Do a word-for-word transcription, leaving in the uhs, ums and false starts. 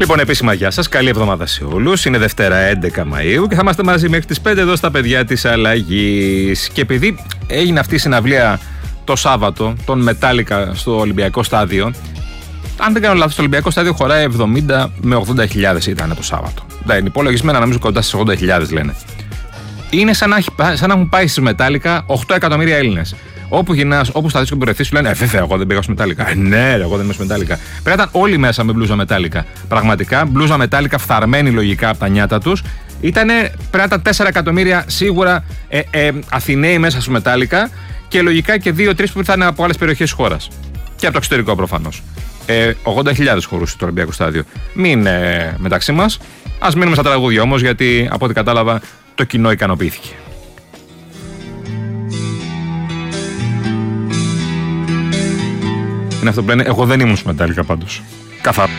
Λοιπόν, επίσημα γεια σας, καλή εβδομάδα σε όλους. Είναι Δευτέρα έντεκα Μαΐου και θα είμαστε μαζί μέχρι τις πέντε εδώ στα παιδιά της Αλλαγής. Και επειδή έγινε αυτή η συναυλία το Σάββατο, τον Metallica στο Ολυμπιακό Στάδιο, αν δεν κάνω λάθος, το Ολυμπιακό Στάδιο χωράει εβδομήντα με ογδόντα χιλιάδες ήταν το Σάββατο. Δεν είναι υπολογισμένα, νομίζω κοντά στις ογδόντα χιλιάδες λένε. Είναι σαν να, έχει, σαν να έχουν πάει στις Metallica οκτώ εκατομμύρια Έλληνες. Όπου γυρνάς, όπου σταθείς και προερθείς, σου λένε Ε, βέβαια, εγώ δεν πήγα στο Metallica. Ε, ναι, ρε, εγώ δεν είμαι στο Metallica. Πρέπει να ήταν όλοι μέσα με μπλούζα Metallica. Πραγματικά, μπλούζα Metallica φθαρμένη λογικά από τα νιάτα τους. Ήτανε, πρέπει να ήταν τέσσερα εκατομμύρια σίγουρα ε, ε, Αθηναίοι μέσα στο Metallica και λογικά και δύο τρεις που ήρθαν από άλλες περιοχές της χώρας. Και από το εξωτερικό προφανώς. Ε, ογδόντα χιλιάδες χωρούσε το Ολυμπιακό Στάδιο. Μην ε, μεταξύ μας. Ας μείνουμε στα τραγούδια όμως, γιατί από ό,τι κατάλαβα το κοινό ικανοποιήθηκε. Είναι αυτό που λένε, εγώ δεν ήμουν στο Metallica πάντως. Καθαρά.